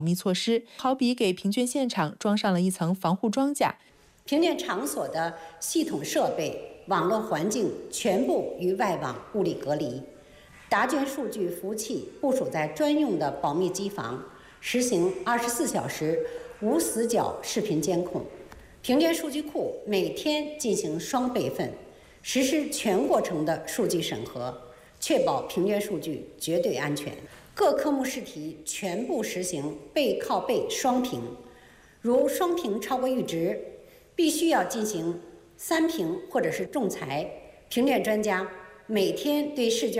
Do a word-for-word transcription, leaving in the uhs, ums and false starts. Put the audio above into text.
密措施，好比给评卷现场装上了一层防护装甲。 评卷场所的系统设备、网络环境全部与外网物理隔离，答卷数据服务器部署在专用的保密机房，实行二十四小时无死角视频监控。评卷数据库每天进行双备份，实施全过程的数据审核，确保评卷数据绝对安全。各科目试题全部实行背靠背双评，如双评超过阈值，必须要进行三评或者是仲裁。评卷专家每天对试卷